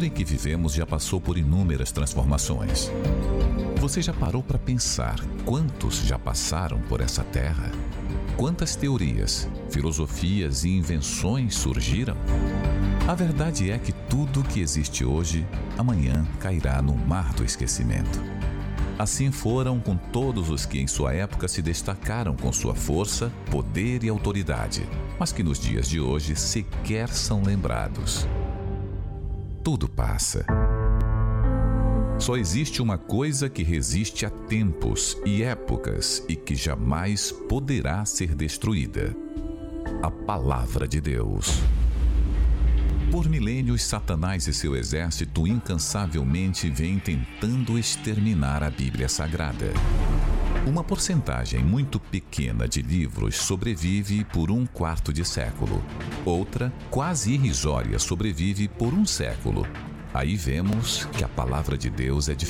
mundo em que vivemos já passou por inúmeras transformações. Você já parou para pensar quantos já passaram por essa terra? Quantas teorias, filosofias e invenções surgiram? A verdade é que tudo que existe hoje, amanhã cairá no mar do esquecimento. Assim foram com todos os que em sua época se destacaram com sua força, poder e autoridade, mas que nos dias de hoje sequer são lembrados. Tudo passa. Só existe uma coisa que resiste a tempos e épocas e que jamais poderá ser destruída: a Palavra de Deus. Por milênios, Satanás e seu exército incansavelmente vêm tentando exterminar a Bíblia Sagrada. Uma porcentagem muito pequena de livros sobrevive por 1/4 de século. Outra, quase irrisória, sobrevive por 1 século. Aí vemos que a Palavra de Deus é